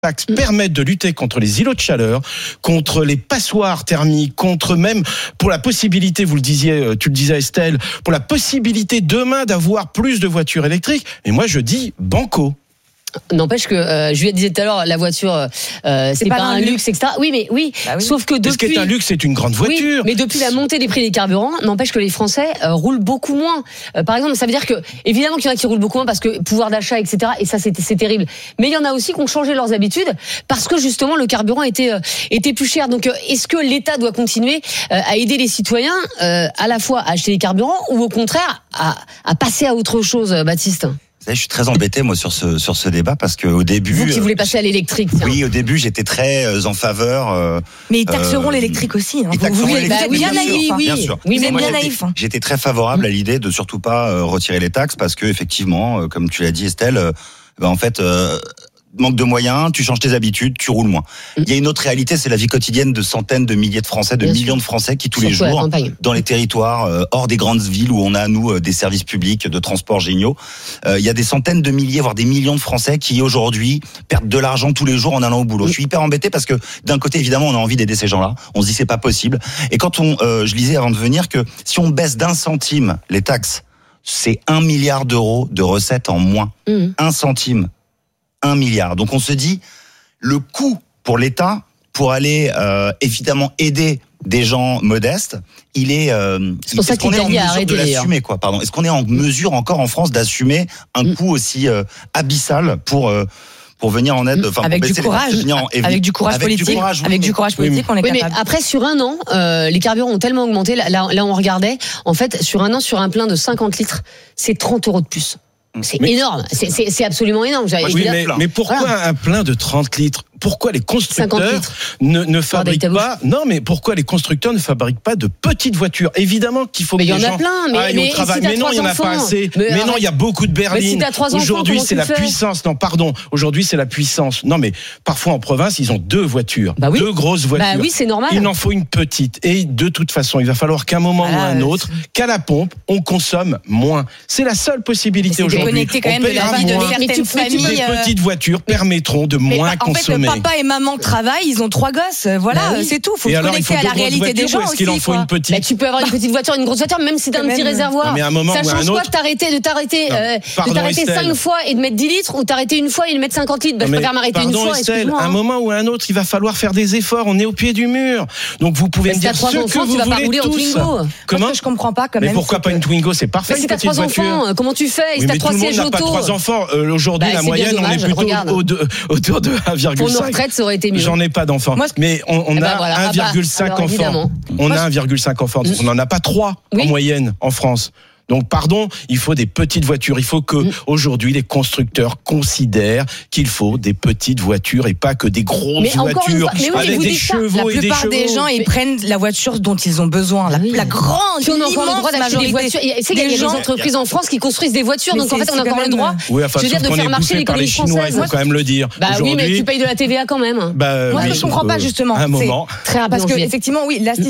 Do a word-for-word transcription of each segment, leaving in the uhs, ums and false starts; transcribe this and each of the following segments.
taxes permettent de lutter contre les îlots de chaleur, contre les passoires thermiques, contre même pour la possibilité, vous le disiez, tu le disais Estelle, pour la possibilité demain d'avoir plus de voitures électriques. Et moi je dis banco. N'empêche que euh, Juliette disait tout à l'heure, la voiture, euh, c'est, c'est pas, pas un luxe, luxe, et cetera. Oui, mais oui. Bah oui. Sauf que depuis. Ce qui est un luxe, c'est une grande voiture. Oui, mais depuis la montée des prix des carburants, n'empêche que les Français euh, roulent beaucoup moins. Euh, par exemple, ça veut dire que évidemment qu'il y en a qui roulent beaucoup moins parce que pouvoir d'achat, et cetera. Et ça, c'est, c'est terrible. Mais il y en a aussi qui ont changé leurs habitudes parce que justement le carburant était euh, était plus cher. Donc, euh, est-ce que l'État doit continuer euh, à aider les citoyens euh, à la fois à acheter les carburants ou au contraire à, à passer à autre chose, Baptiste? Vous savez, je suis très embêté moi sur ce sur ce débat parce que au début vous qui voulez passer à l'électrique. Tiens. Oui, au début j'étais très euh, en faveur. Euh, Mais ils taxeront euh, l'électrique aussi. Hein. Ils taxeront vous, l'électrique. Bah, oui, bien, bien naïf, sûr, oui. Bien sûr. Oui, mais moi, bien j'étais, naïf. J'étais très favorable à l'idée de surtout pas euh, retirer les taxes parce que effectivement, euh, comme tu l'as dit Estelle, euh, ben, en fait. Euh, manque de moyens, tu changes tes habitudes, tu roules moins. Il y a une autre réalité, c'est la vie quotidienne de centaines de milliers de Français, de Bien millions sûr. de Français qui tous Surtout les jours, dans les territoires euh, hors des grandes villes où on a nous euh, des services publics de transport géniaux, euh, il y a des centaines de milliers, voire des millions de Français qui aujourd'hui perdent de l'argent tous les jours en allant au boulot. Je suis hyper embêté parce que d'un côté évidemment on a envie d'aider ces gens-là, on se dit c'est pas possible. Et quand on, euh, je lisais avant de venir que si on baisse d'un centime les taxes, c'est un milliard d'euros de recettes en moins. Mmh. Un centime. Un milliard. Donc on se dit, le coût pour l'État, pour aller euh, évidemment aider des gens modestes, il est. Euh, c'est pour ça est-ce qu'on est en mesure de l'assumer, quoi. Pardon. Est-ce qu'on est en mesure encore en France d'assumer un mmh. coût aussi euh, abyssal pour euh, pour venir en aide, enfin avec, pour du courage, en, avec du courage, avec politique, du courage, oui, avec du courage politique, oui, on est oui, capable. Mais après, sur un an, euh, les carburants ont tellement augmenté. Là, là, là, on regardait. En fait, sur un an, sur un plein de cinquante litres, c'est trente euros de plus. C'est mais, énorme, c'est, c'est, c'est absolument énorme. Oui, mais, mais pourquoi voilà. un plein de trente litres? Pourquoi les constructeurs ne, ne fabriquent pas Non, mais pourquoi les constructeurs ne fabriquent pas de petites voitures? Évidemment qu'il faut mais que les gens plein, mais, aillent mais au travail. Si mais non, il y en a enfants, pas assez. Mais, mais non, il y a beaucoup de berlines. Si Aujourd'hui, enfants, c'est la fais puissance. Non, pardon. Aujourd'hui, c'est la puissance. Non, mais parfois en province, ils ont deux voitures, bah oui. deux grosses voitures. Bah oui, c'est normal. Il en faut une petite. Et de toute façon, il va falloir qu'à un moment ah, ou à un autre, c'est... qu'à la pompe, on consomme moins. C'est la seule possibilité aujourd'hui. Déconnecté quand même de la vie de certaines familles. Des petites voitures permettront de moins consommer. En fait, papa et maman travaillent, ils ont trois gosses, voilà, bah oui. c'est tout. Faut se connecter à la réalité des gens est-ce aussi. Qu'il en faut une petite bah, tu peux avoir une petite voiture, une grosse voiture, même si t'as un petit réservoir. Non, mais à un moment ça ou à change un quoi autre... de t'arrêter, de t'arrêter, non, euh, pardon, de t'arrêter cinq fois et de mettre dix litres, ou t'arrêter une fois et de mettre cinquante litres. Bah, je préfère m'arrêter pardon, une fois. Estelle, à un moment ou à un autre, il va falloir faire des efforts. On est au pied du mur. Donc vous pouvez me dire ce que vous voulez tous. Comment je comprends pas quand même. Mais pourquoi pas une Twingo? C'est parfait. Si t'as trois enfants, comment tu fais? Si t'as trois sièges auto. Pas trois enfants. Aujourd'hui, la moyenne, on est plutôt autour de un virgule cinq. Pour nos retraites, ça aurait été mieux. J'en ai pas d'enfants. Mais on a un virgule cinq enfants. On a un virgule cinq enfants. On n'en a pas trois en moyenne en France. Donc, pardon, il faut des petites voitures. Il faut que, mmh. aujourd'hui, les constructeurs considèrent qu'il faut des petites voitures et pas que des grosses mais voitures fois, mais oui, avec des chevaux et des chevaux. La plupart des gens, ils mais... prennent la voiture dont ils ont besoin. La, oui. la grande, puis on a encore le droit d'acheter des voitures. Il y a des, des gens... entreprises en France qui construisent des voitures, mais donc en fait, on a encore le droit. Oui, enfin, je veux dire, de faire marcher l'économie française. Il faut quand même le dire. Bah oui, mais tu payes de la T V A quand même. Moi, je comprends pas, justement. Un moment. Très Parce que, effectivement, oui, l'A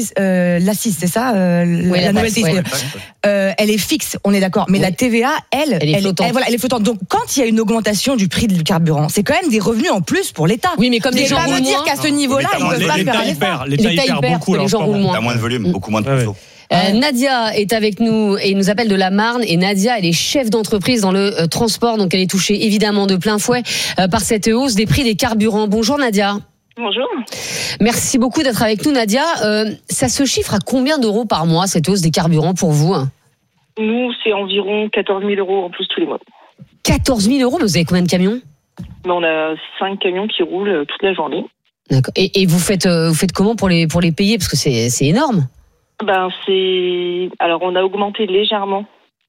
S I S, c'est ça, la nouvelle T V A. Elle est fixe, on est d'accord. Mais oui. la T V A, elle, elle est elle, flottante. Elle, voilà, elle est flottante. Donc, quand il y a une augmentation du prix du carburant, c'est quand même des revenus en plus pour l'État. Oui, mais comme les gens roulent moins. Je vais pas me dire qu'à ce niveau-là, ils peuvent pas faire l'effort. L'État, il perd beaucoup. Les gens roulent moins. Il y a moins de volume, beaucoup moins de réseau. Euh, Nadia est avec nous et nous appelle de la Marne. Et Nadia, elle est chef d'entreprise dans le euh, transport, donc elle est touchée évidemment de plein fouet euh, par cette hausse des prix des carburants. Bonjour Nadia. Bonjour. Merci beaucoup d'être avec nous Nadia. Euh, ça se chiffre à combien d'euros par mois cette hausse des carburants pour vous? Nous, c'est environ quatorze mille euros en plus tous les mois. quatorze mille euros, mais vous avez combien de camions? On a cinq camions qui roulent toute la journée. D'accord. Et, et vous faites, euh, vous faites comment pour les pour les payer, parce que c'est c'est énorme. Ben c'est, alors on a augmenté légèrement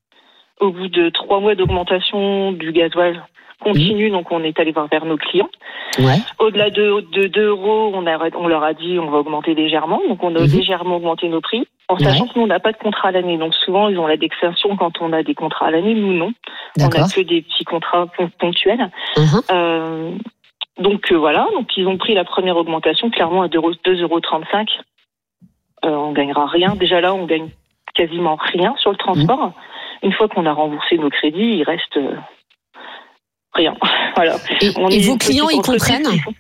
au bout de trois mois d'augmentation du gasoil continue, mmh. donc on est allé voir vers nos clients. Ouais. Au-delà de, de deux euros, on, a, on leur a dit on va augmenter légèrement, donc on a mmh. légèrement augmenté nos prix, en sachant ouais. que nous on n'a pas de contrat à l'année, donc souvent ils ont l'indexation quand on a des contrats à l'année, nous non. D'accord. On a que des petits contrats ponctuels. Mmh. Euh, donc euh, voilà, donc ils ont pris la première augmentation clairement à deux euros trente-cinq. Euh, on gagnera rien. Déjà là, on gagne quasiment rien sur le transport. Mmh. Une fois qu'on a remboursé nos crédits, il reste... Euh, rien. Voilà. Et, et vos clients, ils comprennent